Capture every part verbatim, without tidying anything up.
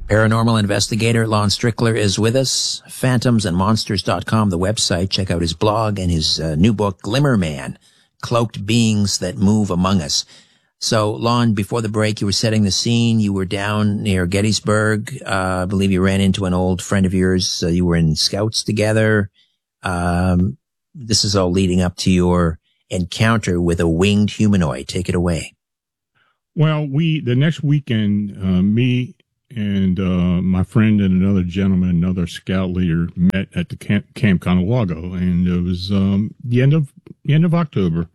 Paranormal investigator Lon Strickler is with us. phantoms and monsters dot com, the website. Check out his blog and his uh, new book, Glimmer Man, Cloaked Beings That Move Among Us. So, Lon, before the break, you were setting the scene. You were down near Gettysburg. Uh, I believe you ran into an old friend of yours. Uh, you were in Scouts together. Um, this is all leading up to your encounter with a winged humanoid. Take it away. Well, we the next weekend, uh, me and uh, my friend and another gentleman, another scout leader, met at the camp, Camp Conewago, and it was um, the end of the end of October.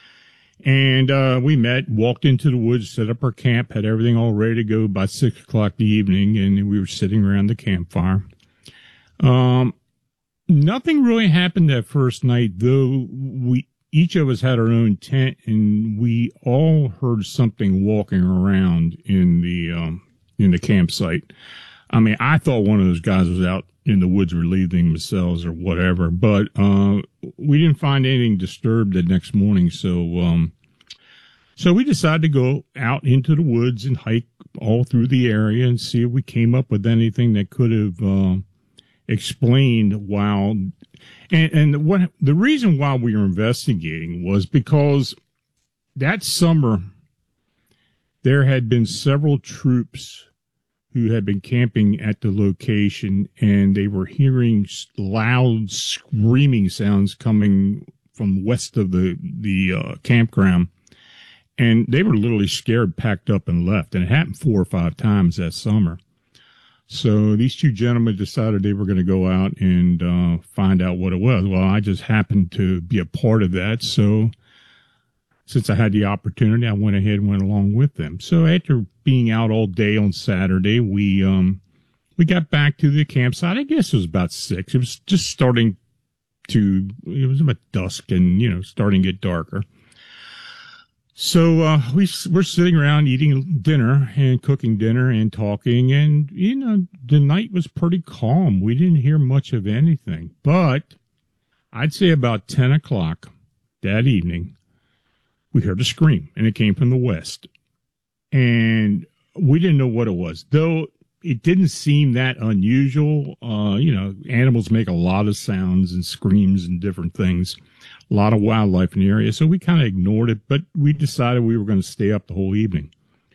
And uh, we met, walked into the woods, set up our camp, had everything all ready to go by six o'clock in the evening, and we were sitting around the campfire. Um, nothing really happened that first night, though. We each of us had our own tent, and we all heard something walking around in the um, in the campsite. I mean, I thought one of those guys was out in the woods relieving themselves or whatever, but uh, we didn't find anything disturbed the next morning. So, um, so we decided to go out into the woods and hike all through the area and see if we came up with anything that could have uh, explained why. And, and what the reason why we were investigating was because that summer there had been several troops who had been camping at the location, and they were hearing loud screaming sounds coming from west of the the uh, campground, and they were literally scared, packed up, and left. And it happened four or five times that summer. So these two gentlemen decided they were going to go out and uh, find out what it was. Well, I just happened to be a part of that, so since I had the opportunity, I went ahead and went along with them. So after being out all day on Saturday, we um we got back to the campsite. I guess it was about six. It was just starting to, it was about dusk and, you know, starting to get darker. So uh, we, we're sitting around eating dinner and cooking dinner and talking, and, you know, the night was pretty calm. We didn't hear much of anything. But I'd say about ten o'clock that evening, we heard a scream, and it came from the west. And we didn't know what it was, though it didn't seem that unusual. Uh, you know, animals make a lot of sounds and screams and different things, a lot of wildlife in the area. So we kind of ignored it, but we decided we were going to stay up the whole evening.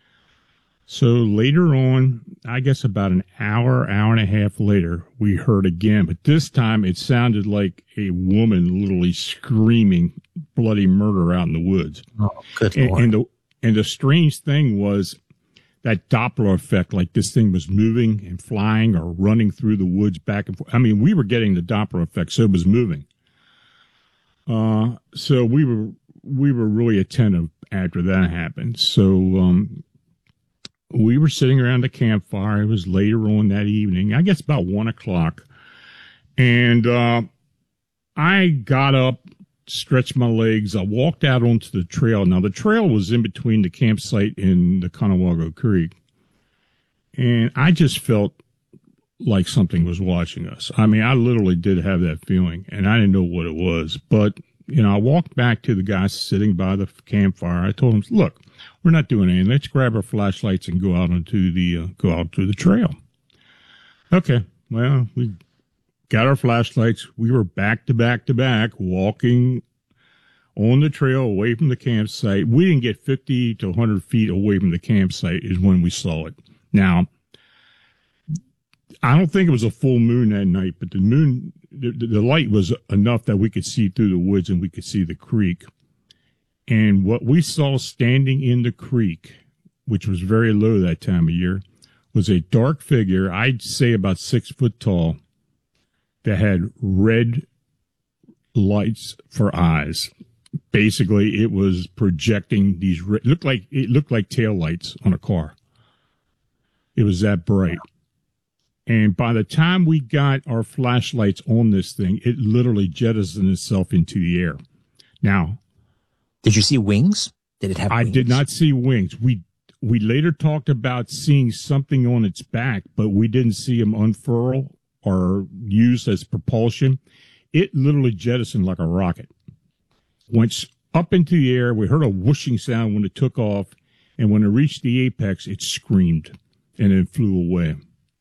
So later on, I guess about an hour, hour and a half later, we heard again, but this time it sounded like a woman literally screaming bloody murder out in the woods. Oh, good and, Lord. and the and the strange thing was that Doppler effect, like this thing was moving and flying or running through the woods back and forth. I mean, we were getting the Doppler effect, so it was moving. Uh, so we were we were really attentive after that happened. So um, we were sitting around the campfire. It was later on that evening, I guess about one o'clock, and uh, I got up, stretched my legs. I walked out onto the trail. Now, the trail was in between the campsite and the Conewago Creek. And I just felt like something was watching us. I mean, I literally did have that feeling, and I didn't know what it was. But, you know, I walked back to the guy sitting by the campfire. I told him, look, we're not doing anything. Let's grab our flashlights and go out onto the, uh, go out to the trail. Okay. Well, we got our flashlights. We were back to back to back walking on the trail away from the campsite. We didn't get fifty to one hundred feet away from the campsite is when we saw it. Now, I don't think it was a full moon that night, but the moon, the, the light was enough that we could see through the woods and we could see the creek. And what we saw standing in the creek, which was very low that time of year, was a dark figure, I'd say about six foot tall, that had red lights for eyes. Basically, it was projecting these, it looked like, it looked like tail lights on a car. It was that bright. And by the time we got our flashlights on this thing, it literally jettisoned itself into the air. Now, did you see wings? Did it have I wings? did not see wings. We we later talked about seeing something on its back, but we didn't see them unfurl or used as propulsion. It literally jettisoned like a rocket. Went up into the air. We heard a whooshing sound when it took off, and when it reached the apex, it screamed, and it flew away.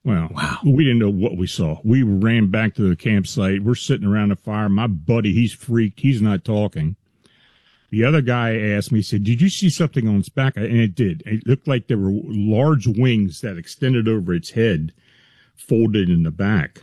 Well, wow. We didn't know what we saw. We ran back to the campsite. We're sitting around the fire. My buddy, he's freaked. He's not talking. The other guy asked me, he said, did you see something on its back? And it did. It looked like there were large wings that extended over its head, folded in the back.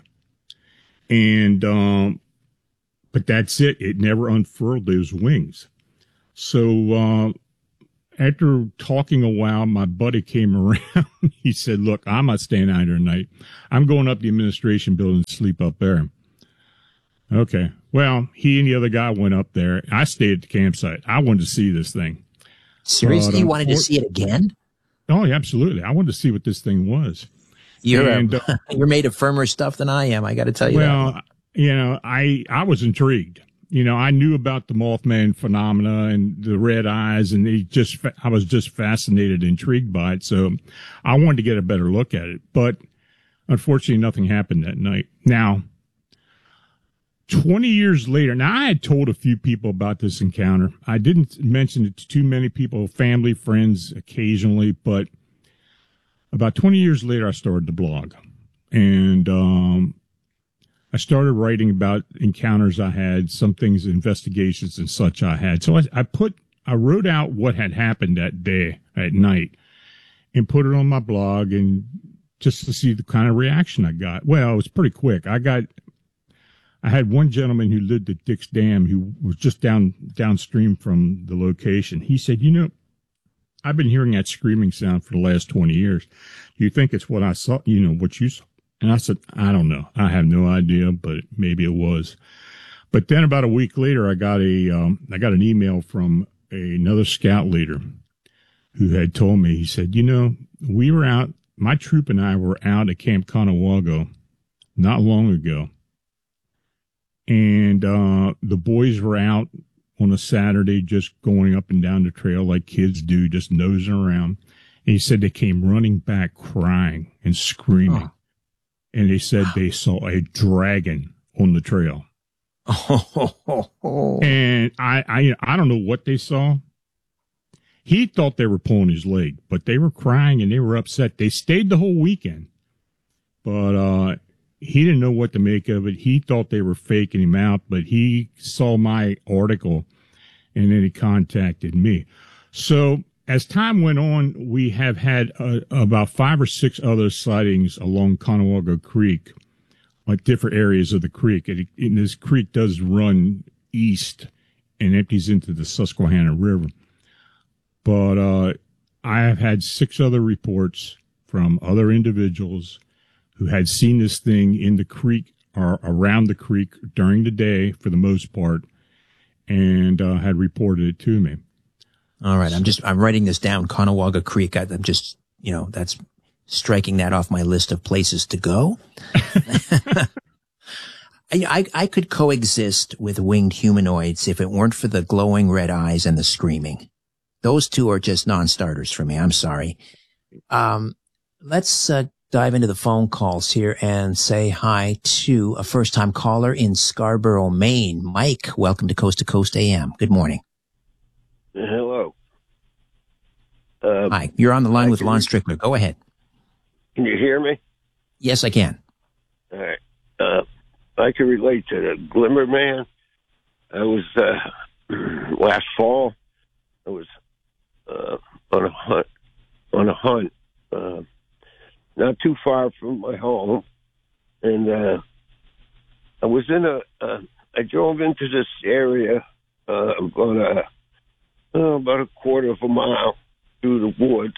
And, um, but that's it. It never unfurled those wings. So, uh, after talking a while, my buddy came around. He said, look, I'm not staying out here tonight. I'm going up the administration building to sleep up there. Okay. Well, he and the other guy went up there. I stayed at the campsite. I wanted to see this thing. Seriously? You wanted to see it again? Oh, yeah, absolutely. I wanted to see what this thing was. You're, and, a, uh, you're made of firmer stuff than I am. I got to tell you well, that. you know, I, I was intrigued. You know, I knew about the Mothman phenomena and the red eyes, and it just, I was just fascinated, intrigued by it. So I wanted to get a better look at it. But unfortunately, nothing happened that night. Now, twenty years later, now I had told a few people about this encounter. I didn't mention it to too many people, family, friends, occasionally, but about twenty years later, I started the blog. And, um, I started writing about encounters I had, some things, investigations and such I had. So I, I put, I wrote out what had happened that day at night and put it on my blog, and just to see the kind of reaction I got. Well, it was pretty quick. I got, I had one gentleman who lived at Dick's Dam who was just down, downstream from the location. He said, you know, I've been hearing that screaming sound for the last twenty years. Do you think it's what I saw, you know, what you saw? And I said, I don't know. I have no idea, but maybe it was. But then about a week later, I got a, um, I got an email from a, another scout leader who had told me, he said, you know, we were out, my troop and I were out at Camp Conawago not long ago. And, uh, the boys were out on a Saturday, just going up and down the trail like kids do, just nosing around. And he said they came running back crying and screaming. Oh. And they said they saw a dragon on the trail. Oh. And I, I, I don't know what they saw. He thought they were pulling his leg, but they were crying and they were upset. They stayed the whole weekend, but, uh, he didn't know what to make of it. He thought they were faking him out, but he saw my article and then he contacted me. So, as time went on, we have had uh, about five or six other sightings along Conawago Creek, like different areas of the creek. It, it, this creek does run east and empties into the Susquehanna River. But uh, I have had six other reports from other individuals who had seen this thing in the creek or around the creek during the day for the most part, and uh, had reported it to me. All right. I'm just, I'm writing this down, Conawaga Creek. I, I'm just, you know, that's striking that off my list of places to go. I, I, I could coexist with winged humanoids if it weren't for the glowing red eyes and the screaming. Those two are just non-starters for me. I'm sorry. Um, let's, uh, dive into the phone calls here and say hi to a first-time caller in Scarborough, Maine. Mike, welcome to Coast to Coast A M. Good morning. Hello. Uh, Hi, you're on the line with Lon Strickler. Go ahead. Can you hear me? Yes, I can. All right. Uh, I can relate to the Glimmer Man. I was, uh, last fall, I was, uh, on a hunt, on a hunt, uh, not too far from my home. And, uh, I was in a, uh, I drove into this area, uh, about a, uh, about a quarter of a mile through the woods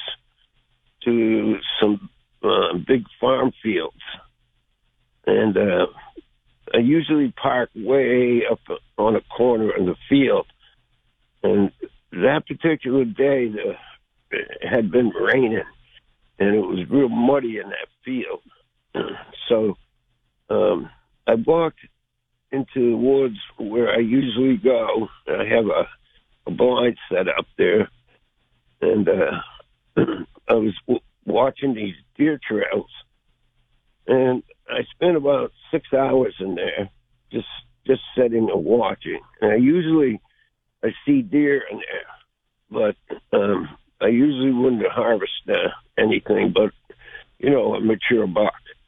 to some, uh, big farm fields. And, uh, I usually park way up on a corner in the field. And that particular day, the, it had been raining, and it was real muddy in that field. So um, I walked into the woods where I usually go. I have a, a blind set up there. And uh, I was w- watching these deer trails. And I spent about six hours in there just just sitting and watching. And I usually, I see deer in there, but um, I usually wouldn't harvest uh, anything but, you know, a mature buck.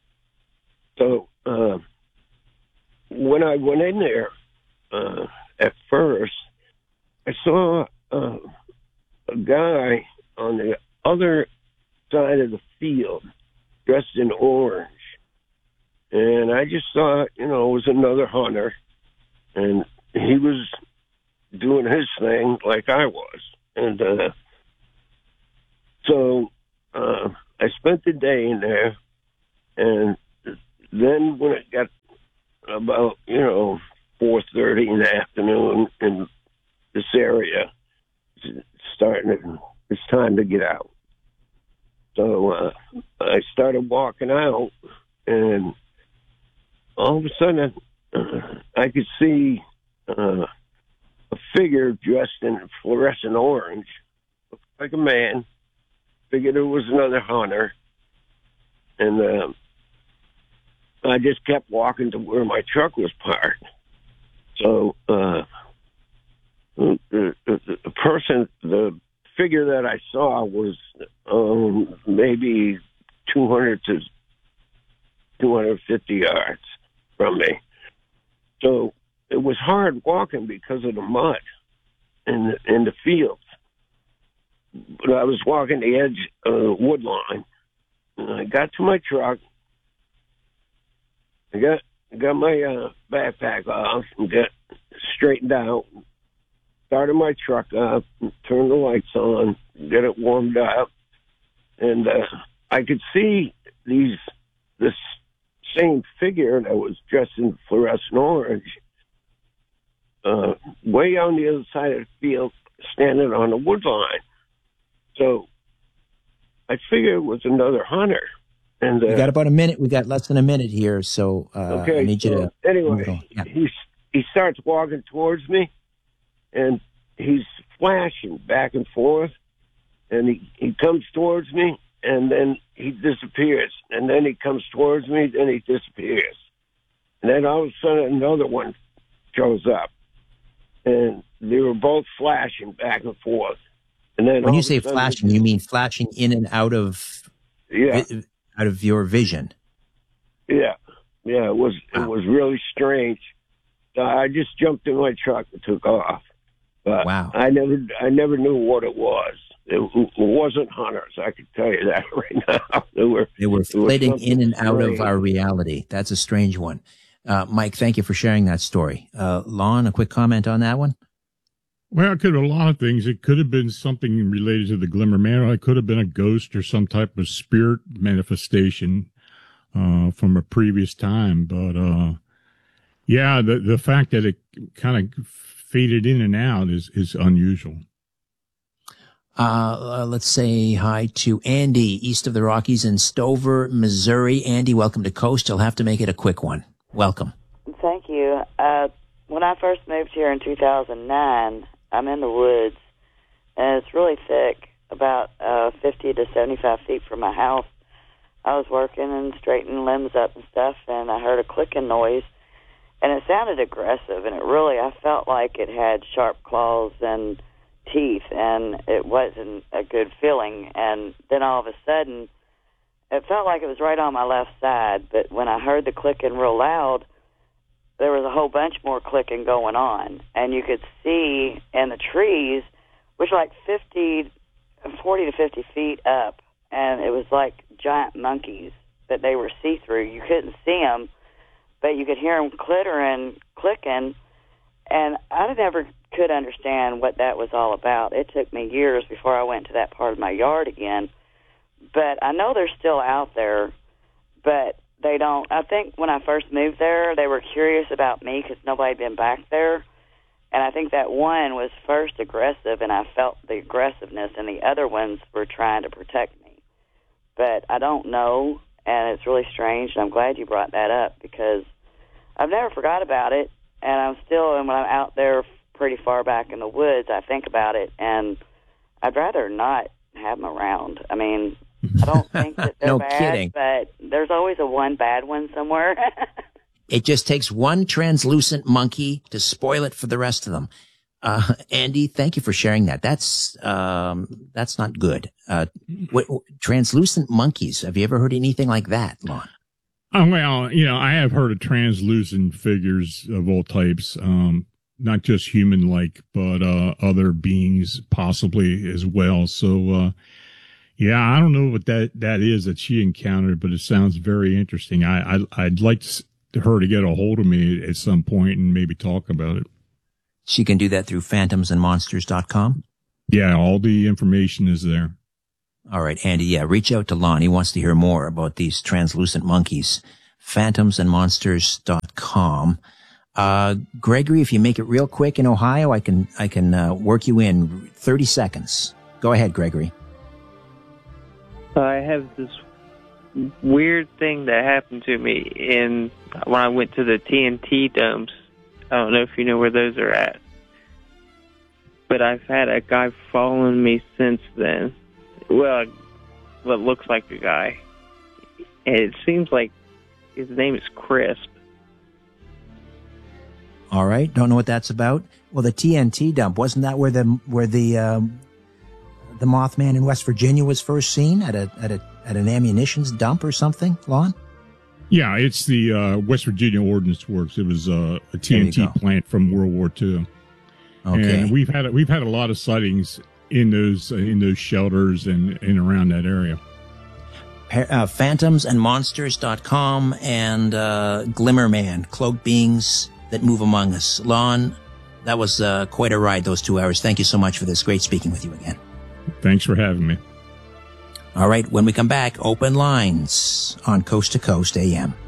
So uh, when I went in there uh, at first, I saw uh, a guy on the other side of the field dressed in orange. And I just thought, you know, it was another hunter. And he was doing his thing like I was. And uh, so uh, I spent the day in there. And then when it got about, you know, four thirty in the afternoon in this area, it's starting to, it's time to get out. So uh, I started walking out, and all of a sudden uh, I could see uh, a figure dressed in fluorescent orange, looked like a man. Figured it was another hunter, and uh, I just kept walking to where my truck was parked. So uh, the, the, the person, the figure that I saw was um, maybe two hundred to two hundred fifty yards from me. So it was hard walking because of the mud in the, in the fields. But I was walking the edge of the wood line, and I got to my truck. I got got my uh, backpack off and got straightened out. Started my truck up, turned the lights on, get it warmed up, and uh, I could see these this same figure that was dressed in fluorescent orange uh, way on the other side of the field, standing on the wood line. So I figured it was another hunter. And uh, we got about a minute. We got less than a minute here, so uh, okay, I need you so to. Anyway, yeah. he he starts walking towards me, and he's flashing back and forth, and he, he comes towards me, and then he disappears, and then he comes towards me, then he disappears, and then all of a sudden another one shows up, and they were both flashing back and forth. And then when you of a say sudden- flashing, you mean flashing in and out of yeah, out of your vision. yeah, yeah. It was Wow. it was really strange. So I just jumped in my truck and took off. But Wow. I never, I never knew what it was. It, it wasn't hunters. I can tell you that right now. They were, They were there was flitting in and out strange. of our reality. That's a strange one. Uh, Mike, thank you for sharing that story. Uh, Lon, a quick comment on that one? Well, it could have a lot of things. It could have been something related to the Glimmer Man, or it could have been a ghost or some type of spirit manifestation uh, from a previous time. But uh, yeah, the the fact that it kind of faded in and out is is unusual. Uh, uh, let's say hi to Andy, east of the Rockies in Stover, Missouri. Andy, welcome to Coast. You'll have to make it a quick one. Welcome. Thank you. Uh, when I first moved here in two thousand nine, I'm in the woods, and it's really thick, about uh, fifty to seventy-five feet from my house. I was working and straightening limbs up and stuff, and I heard a clicking noise, and it sounded aggressive, and it really, I felt like it had sharp claws and teeth, and it wasn't a good feeling. And then all of a sudden, it felt like it was right on my left side, but when I heard the clicking real loud, there was a whole bunch more clicking going on, and you could see in the trees, which were like fifty, forty to fifty feet up, and it was like giant monkeys, but they were see-through. You couldn't see them, but you could hear them clittering, clicking, and I never could understand what that was all about. It took me years before I went to that part of my yard again, but I know they're still out there, but they don't. I think when I first moved there, they were curious about me because nobody had been back there. And I think that one was first aggressive, and I felt the aggressiveness, and the other ones were trying to protect me. But I don't know, and it's really strange, and I'm glad you brought that up because I've never forgot about it, and I'm still, and when I'm out there pretty far back in the woods, I think about it, and I'd rather not have them around. I mean, I don't think that they're No bad, kidding. but there's always a one bad one somewhere. It just takes one translucent monkey to spoil it for the rest of them. Uh, Andy, thank you for sharing that. That's, um, that's not good. Uh, what, translucent monkeys. Have you ever heard anything like that, Lon? Uh, well, you know, I have heard of translucent figures of all types, um, not just human-like, but uh, other beings possibly as well. So, uh, yeah, I don't know what that, that is that she encountered, but it sounds very interesting. I, I I'd like to, her to get a hold of me at some point and maybe talk about it. She can do that through phantoms and monsters dot com? Yeah, all the information is there. All right, Andy, yeah, reach out to Lon. He wants to hear more about these translucent monkeys. phantoms and monsters dot com. Uh, Gregory, if you make it real quick in Ohio, I can, I can, uh, work you in thirty seconds. Go ahead, Gregory. I have this weird thing that happened to me in when I went to the T N T domes. I don't know if you know where those are at, but I've had a guy following me since then. Well, what looks like a guy, and it seems like his name is Crisp. All right, don't know what that's about. Well, the T N T dump, wasn't that where the where the um, the Mothman in West Virginia was first seen at a at a at an ammunitions dump or something, Lon? Yeah, it's the uh, West Virginia Ordnance Works. It was uh, a T N T plant from World War Two. Okay, and we've had we've had a lot of sightings in those uh, in those shelters and, and around that area. Uh, phantoms and monsters dot com and uh, Glimmerman, cloaked beings that move among us. Lon, that was uh, quite a ride, those two hours. Thank you so much for this. Great speaking with you again. Thanks for having me. All right, when we come back, open lines on Coast to Coast A M.